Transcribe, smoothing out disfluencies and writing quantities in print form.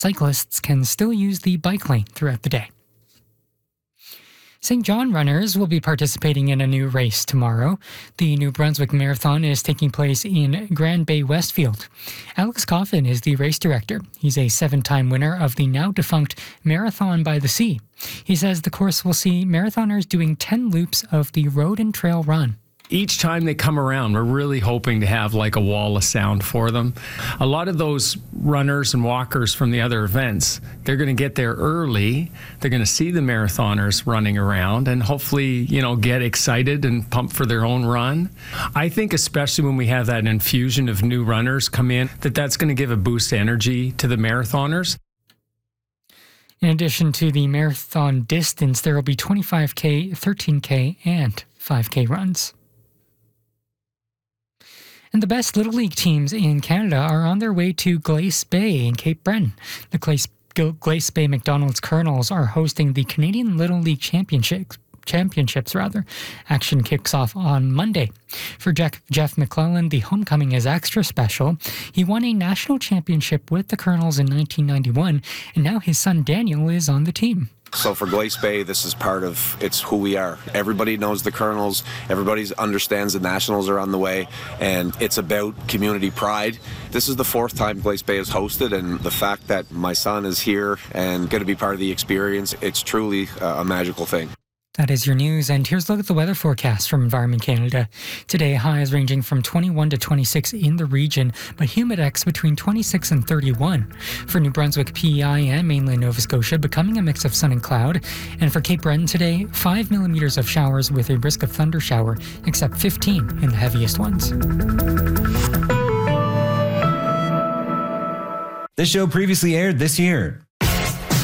Cyclists can still use the bike lane throughout the day. St. John runners will be participating in a new race tomorrow. The New Brunswick Marathon is taking place in Grand Bay Westfield. Alex Coffin is the race director. He's a 7-time winner of the now-defunct Marathon by the Sea. He says the course will see marathoners doing 10 loops of the road and trail run. Each time they come around, we're really hoping to have like a wall of sound for them. A lot of those runners and walkers from the other events, they're going to get there early. They're going to see the marathoners running around and hopefully, get excited and pump for their own run. I think especially when we have that infusion of new runners come in, that's going to give a boost of energy to the marathoners. In addition to the marathon distance, there will be 25K, 13K, and 5K runs. And the best Little League teams in Canada are on their way to Glace Bay in Cape Breton. The Glace Bay McDonald's Colonels are hosting the Canadian Little League Championships. Action kicks off on Monday. For Jeff McClellan, the homecoming is extra special. He won a national championship with the Colonels in 1991, and now his son Daniel is on the team. So for Glace Bay, this is it's who we are. Everybody knows the Colonels. Everybody understands the Nationals are on the way, and it's about community pride. This is the 4th time Glace Bay is hosted, and the fact that my son is here and going to be part of the experience, it's truly a magical thing. That is your news, and here's a look at the weather forecast from Environment Canada. Today, highs ranging from 21 to 26 in the region, but humidex between 26 and 31. For New Brunswick, PEI, and mainland Nova Scotia, becoming a mix of sun and cloud. And for Cape Breton today, 5 millimeters of showers with a risk of thunder shower, except 15 in the heaviest ones. This show previously aired this year.